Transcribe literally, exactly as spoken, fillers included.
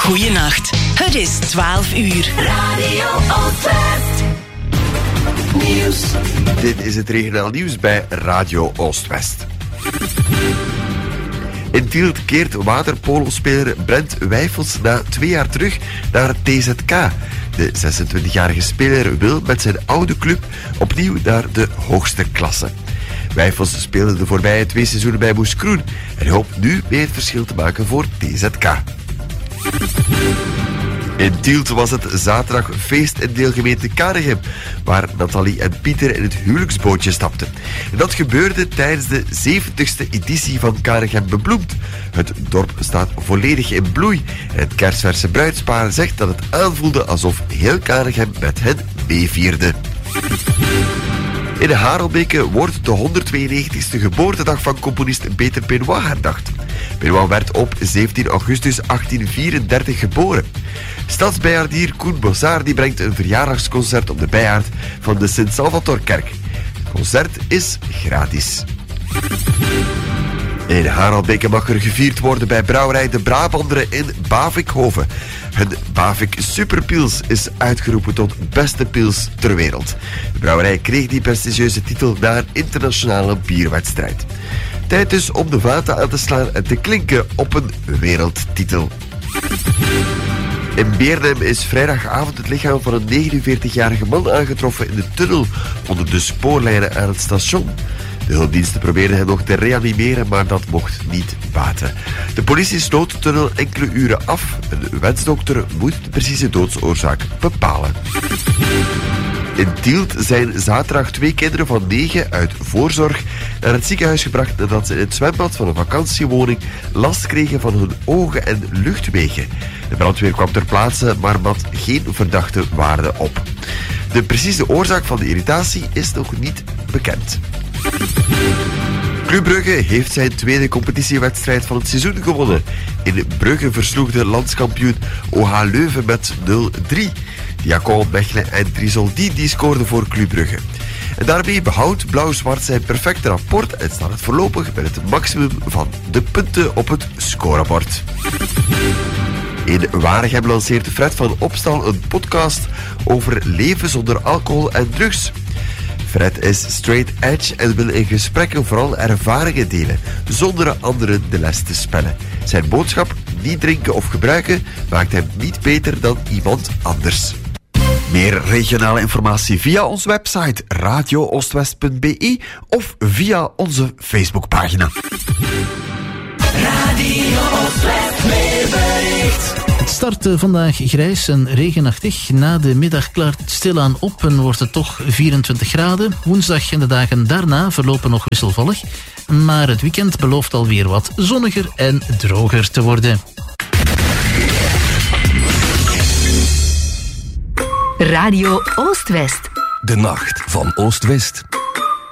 Goeienacht. Het is twaalf uur. Radio Oostwest. Nieuws. Dit is het regionaal nieuws bij Radio Oostwest. In Tielt keert waterpolospeler Brent Wijfels na twee jaar terug naar het T Z K. De zesentwintigjarige speler wil met zijn oude club opnieuw naar de hoogste klasse. Wijfels speelde de voorbije twee seizoenen bij Moeskroen en hoopt nu mee het verschil te maken voor T Z K. In Tielt was het zaterdag feest in deelgemeente Karegem, waar Nathalie en Pieter in het huwelijksbootje stapten. En dat gebeurde tijdens de zeventigste editie van Karegem Bebloemd. Het dorp staat volledig in bloei en het kersverse bruidspaar zegt dat het aanvoelde alsof heel Karegem met hen meevierde. In Harelbeke wordt de honderdtweeënnegentigste geboortedag van componist Peter Benoit herdacht. Benoit werd op zeventien augustus achttien vierendertig geboren. Stadsbijaardier Koen Bossaar die brengt een verjaardagsconcert op de bijaard van de Sint-Salvatorkerk. Het concert is gratis. In Harelbeke mag er gevierd worden bij brouwerij De Brabanderen in Bavikhoven. Hun Bavik Superpils is uitgeroepen tot beste pils ter wereld. De brouwerij kreeg die prestigieuze titel na een internationale bierwedstrijd. Tijd dus om de vaten aan te slaan en te klinken op een wereldtitel. In Beernem is vrijdagavond het lichaam van een negenenveertigjarige man aangetroffen in de tunnel onder de spoorlijnen aan het station. De hulpdiensten probeerden hem nog te reanimeren, maar dat mocht niet baten. De politie sloot de tunnel enkele uren af. Een wetsdokter moet de precieze doodsoorzaak bepalen. In Tielt zijn zaterdag twee kinderen van negen uit voorzorg naar het ziekenhuis gebracht nadat ze in het zwembad van een vakantiewoning last kregen van hun ogen en luchtwegen. De brandweer kwam ter plaatse, maar mat geen verdachte waarde op. De precieze oorzaak van de irritatie is nog niet bekend. Club Brugge heeft zijn tweede competitiewedstrijd van het seizoen gewonnen. In Brugge versloeg de landskampioen O H Leuven met nul drie. Diacon, Mechelen en Trisoldi die scoorden voor Club Brugge. En daarmee behoudt Blauw-Zwart zijn perfecte rapport en staat het voorlopig met het maximum van de punten op het scorebord. In Waregem lanceert Fred van Opstal een podcast over leven zonder alcohol en drugs. Fred is straight edge en wil in gesprekken vooral ervaringen delen, zonder anderen de les te spellen. Zijn boodschap, niet drinken of gebruiken, maakt hem niet beter dan iemand anders. Meer regionale informatie via onze website radio oostwest punt b e of via onze Facebookpagina. Radio Oostwest weerbericht. Het start vandaag grijs en regenachtig. Na de middag klaart het stilaan op en wordt het toch vierentwintig graden. Woensdag en de dagen daarna verlopen nog wisselvallig. Maar het weekend belooft alweer wat zonniger en droger te worden. Radio Oostwest. De nacht van Oost-West.